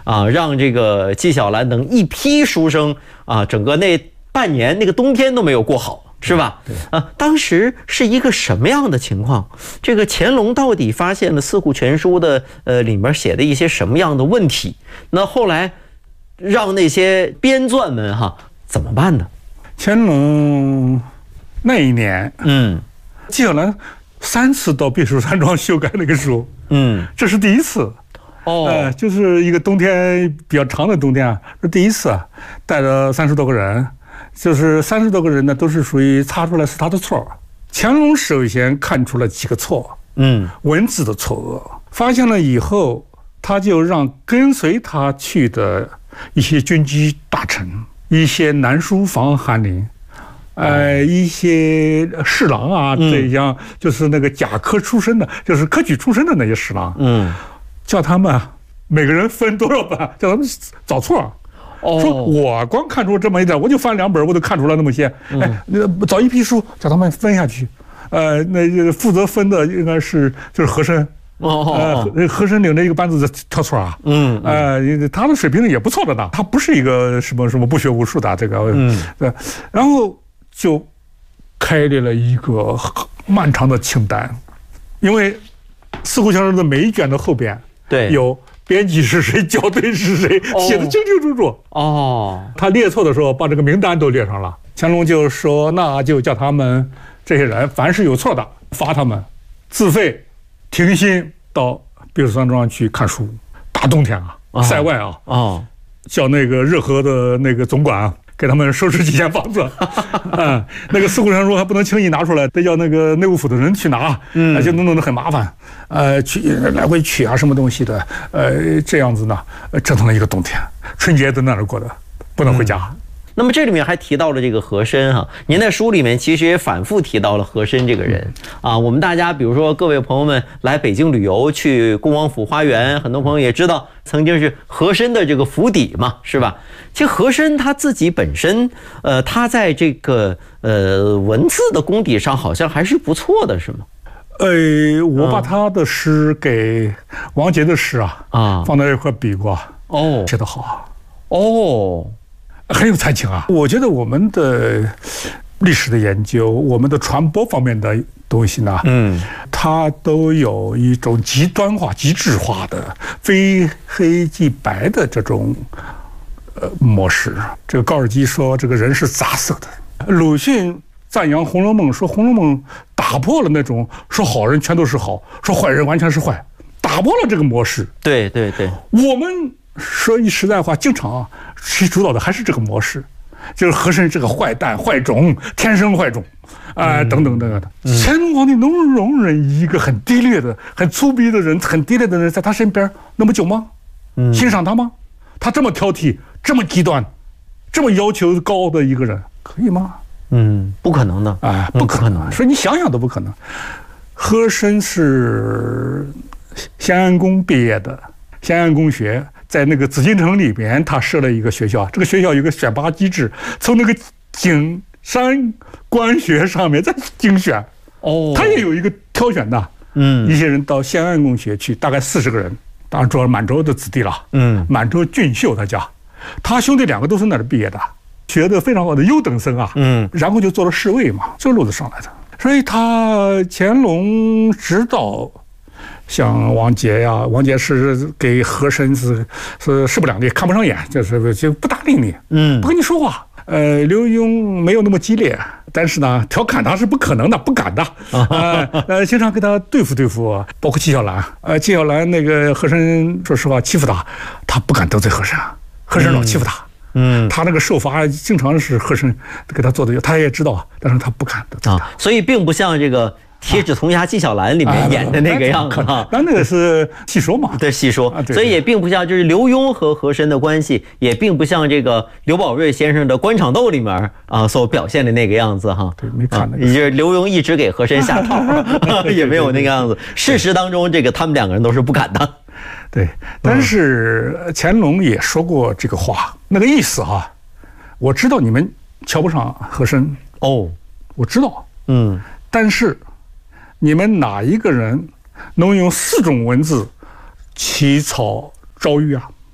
啊，让这个纪晓岚等一批书生啊，整个那半年那个冬天都没有过好。是吧？当时是一个什么样的情况？这个乾隆到底发现了《四库全书》的里面写的一些什么样的问题？那后来让那些编纂们怎么办呢？ 乾隆那一年，纪晓岚3次到避暑山庄修改那个书，这是第一次。就是一个冬天比较长的冬天啊，是第一次啊，带着30多个人。就是30多个人呢，都是属于查出来是他的错。乾隆首先看出了几个错，文字的错误，发现了以后，他就让跟随他去的一些军机大臣、一些南书房翰林，一些侍郎啊，这样就是那个甲科出身的，就是科举出身的那些侍郎，叫他们每个人分多少本，叫他们找错。说我光看出这么一点，我就翻2本，我都看出来那么些。找一批书，叫他们分下去。那负责分的应该就是和申。和珅领着一个班子挑错啊。他的水平也不错的呢，他不是一个什么不学无术的这个。然后就开列了一个漫长的清单，因为《四库全书》的每一卷的后边有。编辑是谁，校对是谁，写得清清楚楚。他列错的时候，把这个名单都列上了。乾隆就说，那就叫他们这些人，凡是有错的，罚他们自费停薪到避暑山庄去看书。大冬天塞外叫那个热河的那个总管给他们收拾几间房子。那个《四库全书》还不能轻易拿出来，得叫那个内务府的人去拿，就弄得很麻烦。去来回取啊，什么东西的，这样子呢，折腾了一个冬天，春节在那儿过的，不能回家。 那么这里面还提到了这个和珅您在书里面其实也反复提到了和珅这个人我们大家比如说各位朋友们来北京旅游去恭王府花园，很多朋友也知道曾经是和珅的这个府邸嘛，是吧？其实和珅他自己本身他在这个文字的功底上好像还是不错的，是吗？ 我把他的诗给王杰的诗放在一块比过，写得好很有才情啊！我觉得我们的历史的研究，我们的传播方面的东西呢，它都有一种极端化、极致化的、非黑即白的这种模式。这个高尔基说，这个人是杂色的。鲁迅赞扬《红楼梦》，说《红楼梦》打破了那种说好人全都是好，说坏人完全是坏，打破了这个模式。 对， 我们说句实在话，经常谁主导的还是这个模式，就是和珅这个坏蛋、坏种、天生坏种，等等的。乾隆皇帝能容忍一个很低劣的、很粗鄙的人、很低劣的人在他身边那么久吗？欣赏他吗？他这么挑剔、这么极端、这么要求高的一个人，可以吗？ 不可能的不可能。说你想想都不可能。和珅是咸安宫毕业的，咸安公学。在那个紫禁城里边，他设了一个学校，这个学校有个选拔机制，从那个景山官学上面再精选。他也有一个挑选的。一些人到咸安公学去，大概40个人，当然主要是满洲的子弟了。满洲俊秀他家，他兄弟2个都是那儿毕业的，学得非常好的优等生啊。然后就做了侍卫嘛，这路子上来的。所以他乾隆知道。像王杰王杰是给和珅是势不两立，看不上眼，就不搭理你，不跟你说话。刘墉没有那么激烈，但是呢，调侃他是不可能的，不敢的。经常跟他对付，包括纪晓岚。纪晓岚那个和珅，说实话欺负他不敢得罪和珅，和珅老欺负他。他那个受罚经常是和珅给他做的，他也知道，但是他不敢得罪他。 所以并不像这个。铁齿铜牙纪晓岚里面演的那个样子但那个是戏说嘛， 对，戏说，所以也并不像就是刘墉和和珅的关系，也并不像这个刘宝瑞先生的《官场斗》里面所表现的那个样子对，没看那个。 也就是刘墉一直给和珅下套，也没有那个样子。事实当中，这个他们2个人都是不敢的。 对，但是乾隆也说过这个话，那个意思我知道你们瞧不上和珅我知道，但是。你们哪一个人能用4种文字起草诏谕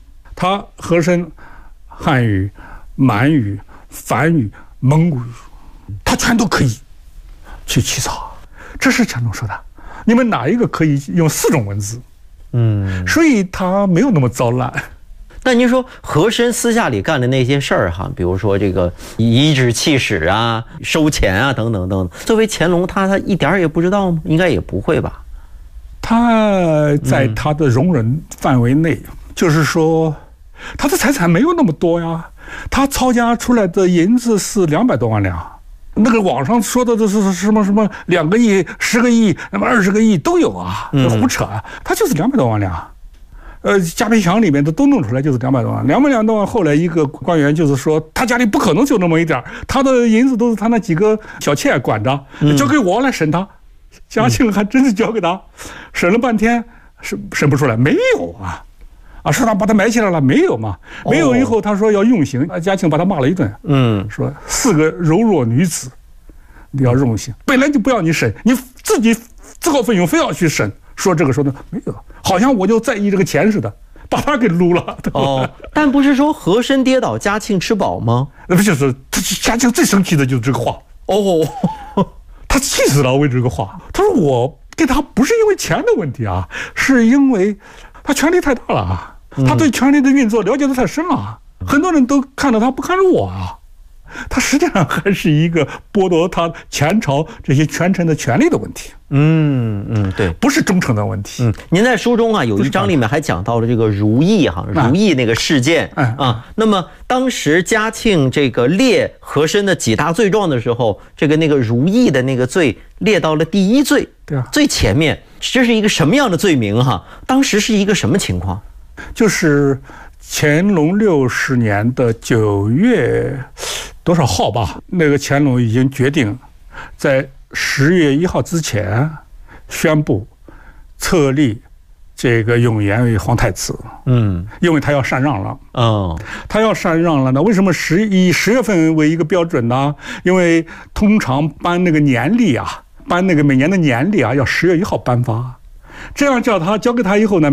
他和珅汉语、满语、梵语、蒙古语，他全都可以去起草。这是乾隆说的，你们哪一个可以用4种文字？所以他没有那么糟烂。 但您说和珅私下里干的那些事儿哈，比如说这个颐指气使啊、收钱啊等等等等，作为乾隆他一点也不知道吗？应该也不会吧。 他在他的容忍范围内，就是说他的财产没有那么多呀，他抄家出来的银子是200多万两。那个网上说的这是什么2个亿、10个亿、那么20个亿都有啊，胡扯啊！他就是200多万两，加倍箱里面的都弄出来就是200多万，200多万。后来一个官员就是说，他家里不可能就那么一点，他的银子都是他那几个小妾管着，交给我来审他。嘉庆还真是交给他，审了半天，审不出来，没有啊。说他把他埋起来了，没有嘛？没有以后，他说要用刑，嘉庆把他骂了一顿。说4个柔弱女子，你要用刑，本来就不要你审，你自己自告奋勇非要去审，说这个说的没有，好像我就在意这个钱似的，把他给撸了。 但不是说和珅跌倒，嘉庆吃饱吗？ 那不就是嘉庆最生气的就是这个话。他气死了为这个话。他说我给他不是因为钱的问题啊，是因为他权力太大了啊。他对权力的运作了解的太深了，很多人都看着他不看着我啊。他实际上还是一个剥夺他前朝这些权臣的权利的问题。 对， 不是忠诚的问题。 您在书中啊有一章里面还讲到了这个如意如意那个事件啊。那么当时嘉庆这个列和珅的几大罪状的时候，那个如意的那个罪列到了第1罪， 对啊， 最前面。这是一个什么样的罪名哈？当时是一个什么情况？ 就是乾隆60年的9月多少号吧，那个乾隆已经决定在10月1号之前宣布册立这个永琰为皇太子。因为他要禅让了。他要禅让了呢，为什么以10月份为一个标准呢？因为通常颁那个年历啊，颁那个每年的年历啊，要10月1号颁发。这样叫他交给他以后呢，